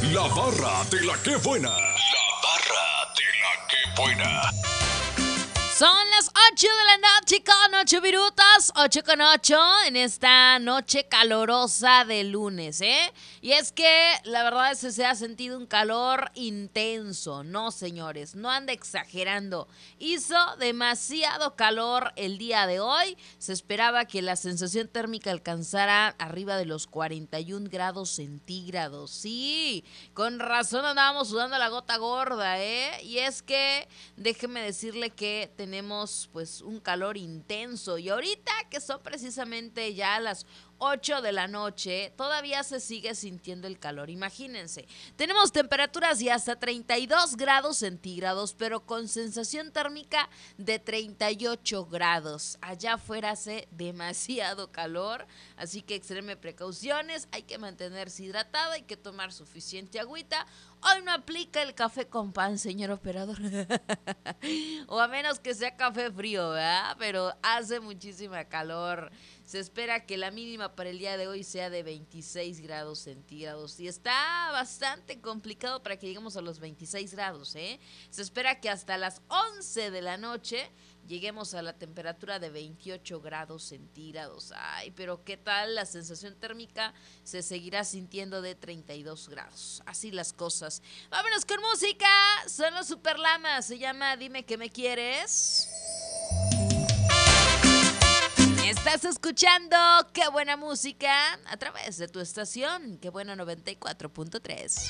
La barra de la que buena. La barra de la que buena. Son las 8 de la noche con 8 minutos, 8 con 8 en esta noche calorosa de lunes, ¿eh? Y es que la verdad es que se ha sentido un calor intenso, no señores, no anda exagerando. Hizo demasiado calor el día de hoy, se esperaba que la sensación térmica alcanzara arriba de los 41 grados centígrados, sí, con razón andábamos sudando la gota gorda, ¿eh? Y es que déjeme decirle que tenemos pues un calor intenso y ahorita que son precisamente ya las 8 de la noche, todavía se sigue sintiendo el calor. Imagínense, tenemos temperaturas de hasta 32 grados centígrados, pero con sensación térmica de 38 grados. Allá afuera hace demasiado calor, así que extreme precauciones, hay que mantenerse hidratado, hay que tomar suficiente agüita. Hoy no aplica el café con pan, señor operador. O a menos que sea café frío, ¿verdad? Pero hace muchísima calor. Se espera que la mínima para el día de hoy sea de 26 grados centígrados. Y está bastante complicado para que lleguemos a los 26 grados, ¿eh? Se espera que hasta las 11 de la noche lleguemos a la temperatura de 28 grados centígrados. Ay, pero ¿qué tal? La sensación térmica se seguirá sintiendo de 32 grados. Así las cosas. Vámonos con música. Son los Superlamas. Se llama Dime que me quieres. Estás escuchando Qué Buena Música a través de tu estación. Qué Buena 94.3.